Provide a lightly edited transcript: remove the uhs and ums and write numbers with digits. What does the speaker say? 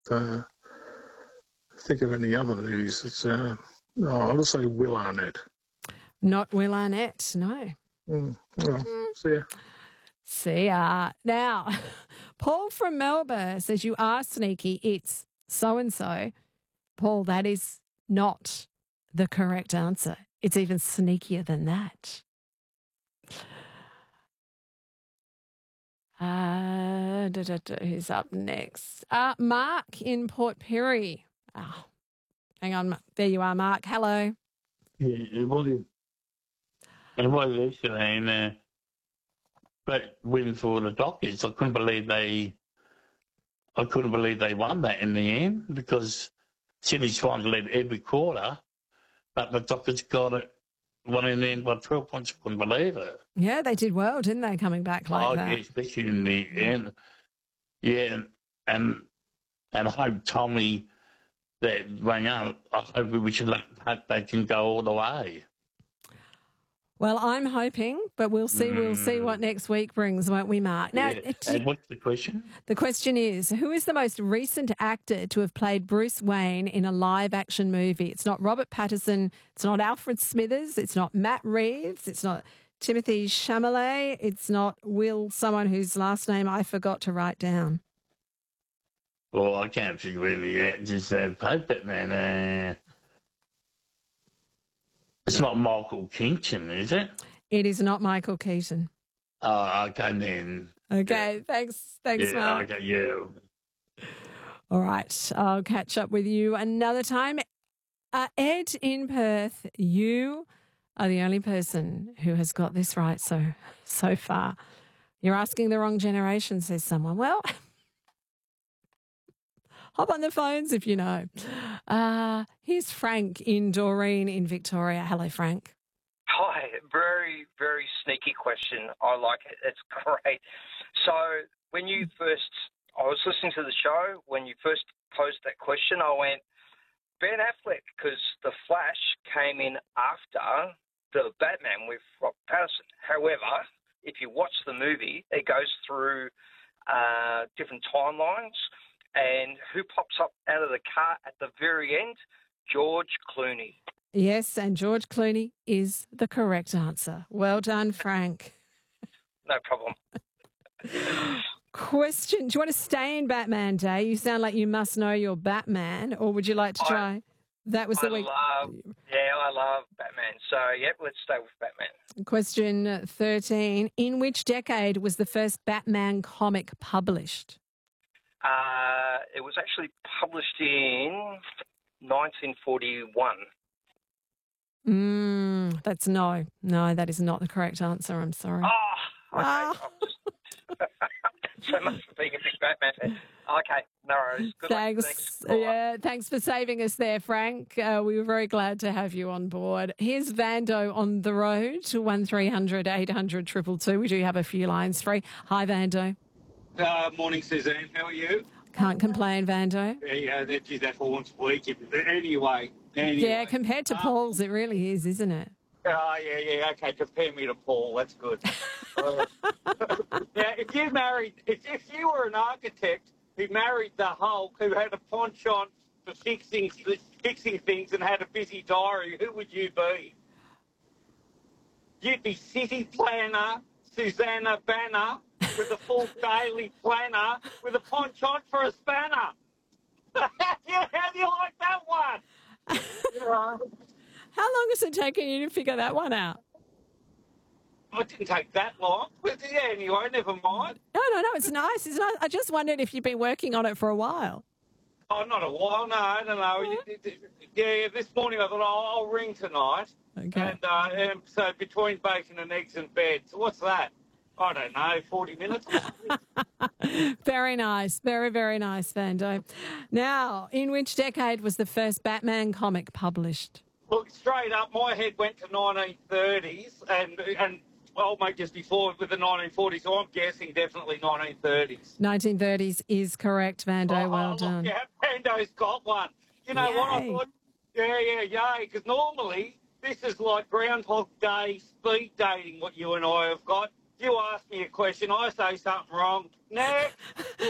think of any other movies. It's I'll say Will Arnett. Not Will Arnett, no. See ya. See ya. Now, Paul from Melbourne says you are sneaky. It's so-and-so. Paul, that is not the correct answer. It's even sneakier than that. Who's up next? Mark in Port Pirie. Oh, hang on. There you are, Mark. Hello. Yeah, it was yesterday, but win for the Dockers. I couldn't believe they won that in the end because Sydney's trying to lead every quarter, but the Dockers got it. Won in the end by 12 points. I couldn't believe it. Yeah, they did well, didn't they, coming back like that? Yeah, especially in the end. Yeah, and I hope Tommy that rang up. I hope we should hope they can go all the way. Well, I'm hoping, but we'll see. We'll see what next week brings, won't we, Mark? Now, and what's the question? The question is, who is the most recent actor to have played Bruce Wayne in a live-action movie? It's not Robert Pattinson. It's not Alfred Smithers. It's not Matt Reeves. It's not Timothée Chalamet. It's not someone whose last name I forgot to write down. Well, I can't figure really out. Just played that man. It's not Michael Keaton, is it? It is not Michael Keaton. Oh, okay then. Okay, thanks, Mark. Okay, yeah. All right, I'll catch up with you another time. Ed in Perth, you are the only person who has got this right so far. You're asking the wrong generation, says someone. Well, hop on the phones if you know. Here's Frank in Doreen in Victoria. Hello, Frank. Hi. Very, very sneaky question. I like it. It's great. So when I was listening to the show, when you first posed that question, I went, Ben Affleck, because The Flash came in after the Batman with Robert Pattinson. However, if you watch the movie, it goes through different timelines. And who pops up out of the car at the very end? George Clooney. Yes, and George Clooney is the correct answer. Well done, Frank. No problem. Question, do you want to stay in Batman Day? You sound like you must know your Batman, or would you like to try? That was the week. I love Batman. So, yep, let's stay with Batman. Question 13. In which decade was the first Batman comic published? It was actually published in 1941. That's no, that is not the correct answer. I'm sorry. Oh, okay. So much for being a big Batman fan. Okay, no worries. Good Thanks. Thanks for saving us there, Frank. We were very glad to have you on board. Here's Vando on the road to 1300 800 222. We do have a few lines free. Hi, Vando. Morning, Suzanne. How are you? Can't complain, Vando. Yeah, that's all once a week. Anyway. Yeah, compared to Paul's, it really is, isn't it? Yeah. Okay, compare me to Paul. That's good. Now, if you were an architect who married the Hulk, who had a penchant for fixing things and had a busy diary, who would you be? You'd be city planner, Susanna Banner, with a full daily planner, with a penchant for a spanner. How do you like that one? How long has it taken you to figure that one out? It didn't take that long. But yeah, anyway, never mind. No, it's nice. It's nice. I just wondered if you've been working on it for a while. Oh, not a while, no. Yeah, this morning I thought, I'll ring tonight. Okay. And so between bacon and eggs and bed. So what's that? I don't know, 40 minutes? Very nice. Very, very nice, Vando. Now, in which decade was the first Batman comic published? Look, straight up, my head went to 1930s and I'll make this before with the 1940s, so I'm guessing definitely 1930s. 1930s is correct, Vando. Well done. Yeah, Vando's got one. You know what I thought? Yeah, because normally this is like Groundhog Day speed dating, what you and I have got. You ask me a question, I say something wrong. Next.